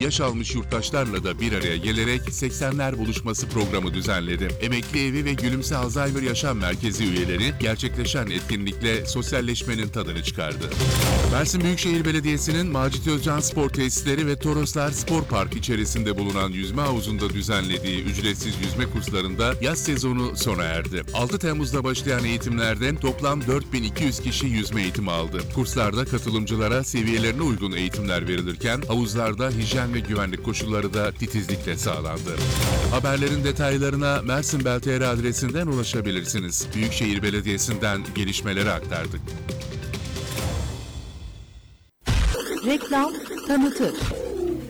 yaş almış yurttaşlarla da bir araya gelerek 80'ler buluşması programı düzenledi. Emekli Evi ve Gülümse Alzheimer Yaşam Merkezi üyeleri gerçekleşen etkinlikle sosyalleşmenin tadını çıkardı. Mersin Büyükşehir Belediyesi'nin Macit Özcan Spor Tesisleri ve Toroslar Spor Park içerisinde bulunan yüzme havuzunda düzenlediği ücretsiz yüzme kurslarında yaz sezonu sona erdi. 6 Temmuz'da başlayan eğitimlerden toplam 4200 kişi yüzme eğitimi aldı. Kurslarda katılımcılara seviyelerine uygun eğitimler verilirken havuzlarda hijyen ve güvenlik koşulları da titizlikle sağlandı. Haberlerin detaylarına Mersin Bel.tr adresinden ulaşabilirsiniz. Büyükşehir Belediyesi'nden gelişmeleri aktardık. Reklam tanıtır.